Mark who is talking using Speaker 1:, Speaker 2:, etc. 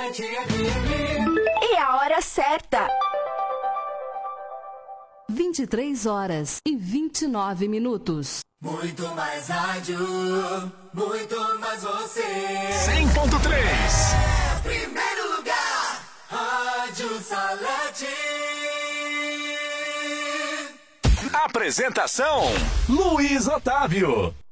Speaker 1: E a hora certa.
Speaker 2: 23h29.
Speaker 3: Muito mais rádio, muito mais você.
Speaker 4: 100.3.
Speaker 3: Primeiro lugar, Rádio Salete.
Speaker 4: Apresentação: Luiz Otávio.